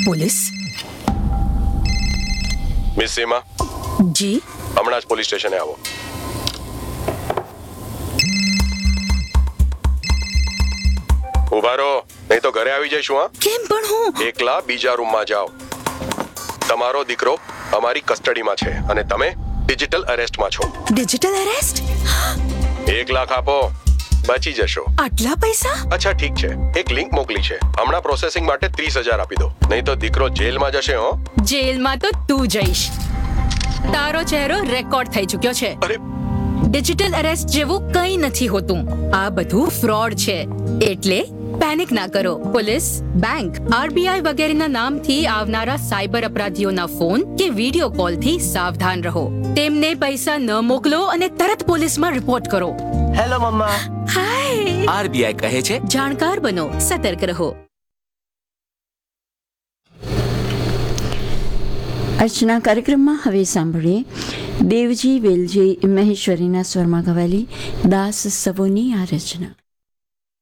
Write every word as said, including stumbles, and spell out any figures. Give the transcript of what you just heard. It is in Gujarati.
પોલીસ. મિસ સીમા, જી. હમણાં જ પોલીસ સ્ટેશને આવો. ઉભા રહો, નહીં તો ઘરે આવી જઈશું. હા, કેમ પણ હું? એકલા બીજા રૂમમાં જાઓ. તમારો દીકરો અમારી કસ્ટડીમાં છે અને તમે ડિજિટલ અરેસ્ટમાં છો. Digital arrest? એક લાખ આપો, બચી જશો. આટલા પૈસા? અચ્છા ઠીક છે, એક લિંક મોકલી છે, હમણાં પ્રોસેસિંગ માટે ત્રીસ હજાર આપી દો, નહીં તો દીકરો જેલમાં જશે. હો, જેલમાં તો તું જઈશ. તારો ચહેરો રેકોર્ડ થઈ ચૂક્યો છે. અરે ડિજિટલ અરેસ્ટ જેવું કંઈ નથી હોતું. આ બધું ફ્રોડ છે, એટલે પેનિક ના કરો. પોલીસ, બેંક, આરબીઆઈ વગેરેના નામથી આવનારા સાયબર અપરાધીઓના ફોન કે વિડિયો કોલથી સાવધાન રહો. તેમને પૈસા ન મોકલો અને તરત પોલીસમાં રિપોર્ટ કરો. હેલો મમ્મા. હાય. આરબીઆઈ કહે છે, જાણકાર બનો, સતર્ક રહો. આજના કાર્યક્રમમાં હવે સાંભળીએ દેવજી વેલજી મહેશ્વરીના સ્વરમાં ગવાયેલી દાસ સવોની આ રચના.